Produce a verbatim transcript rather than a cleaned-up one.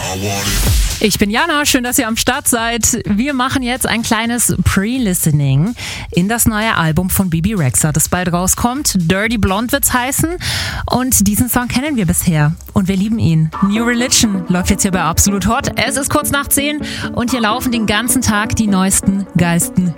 Ich bin Jana, schön, dass ihr am Start seid. Wir machen jetzt ein kleines Pre-Listening in das neue Album von Bebe Rexha, das bald rauskommt. Dirty Blonde wird's heißen und diesen Song kennen wir bisher und wir lieben ihn. New Religion läuft jetzt hier bei Absolut Hot. Es ist kurz nach zehn und hier laufen den ganzen Tag die neuesten, geilsten